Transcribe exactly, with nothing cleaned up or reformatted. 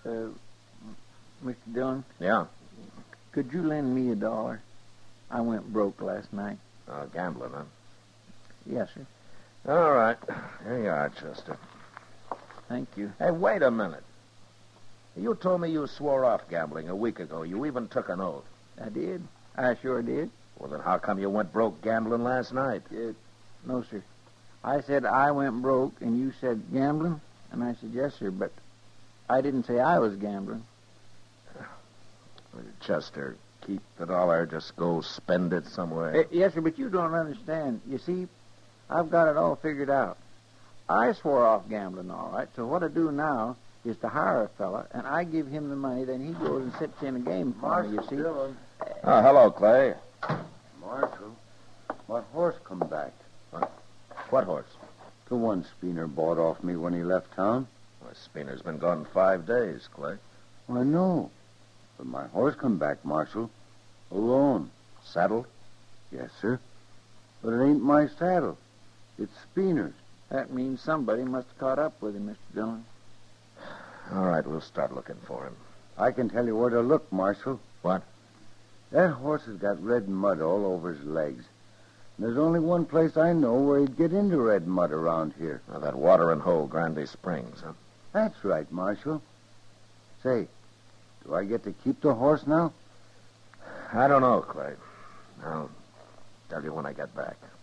Uh, Mister Dillon? Yeah? Could you lend me a dollar? I went broke last night. Uh, gambling, huh? Yes, sir. All right. Here you are, Chester. Thank you. Hey, wait a minute. You told me you swore off gambling a week ago. You even took an oath. I did. I sure did. Well, then how come you went broke gambling last night? Uh, no, sir. I said I went broke, and you said gambling? And I said, yes, sir, but I didn't say I was gambling. Chester, keep the dollar. Just go spend it somewhere. Uh, yes, sir, but you don't understand. You see, I've got it all figured out. I swore off gambling, all right, so what I do now is to hire a fella, and I give him the money, then he goes and sits in a game for me, you see. Dillon. Oh, hello, Clay. Marshal, my horse come back. What horse? The one Spooner bought off me when he left town. Well, Spooner's been gone five days, Clay. I know. But my horse come back, Marshal. Alone. Saddled? Yes, sir. But it ain't my saddle. It's Spooner's. That means somebody must have caught up with him, Mister Dillon. All right, we'll start looking for him. I can tell you where to look, Marshal. What? That horse has got red mud all over his legs. And there's only one place I know where he'd get into red mud around here. Now, that watering hole, Grande Springs, huh? That's right, Marshal. Say, do I get to keep the horse now? I don't know, Clay. I'll tell you when I get back.